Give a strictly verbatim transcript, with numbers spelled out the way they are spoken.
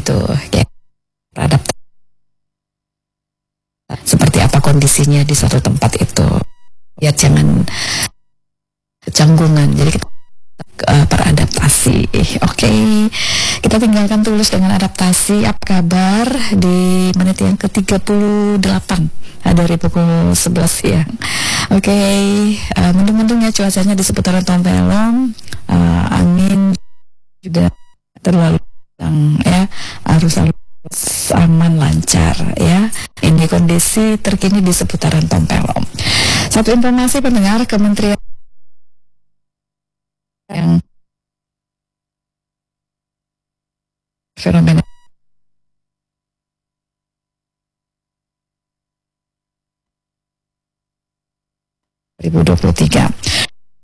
gitu ya, beradaptasi seperti apa kondisinya di suatu tempat itu ya, jangan kecanggungan, jadi kita uh, beradaptasi. Oke, okay. Kita tinggalkan Tulus dengan adaptasi. Apa kabar di menit yang ke tiga puluh delapan dari pukul sebelas siang. Oke, okay. uh, mendung-mendung ya cuacanya di seputaran Tompelong, uh, angin juga terlalu kencang ya, arus arus aman lancar ya. Ini kondisi terkini di seputaran Tompelong. Satu informasi pendengar, Kementerian yang fenomena dua ribu dua puluh tiga.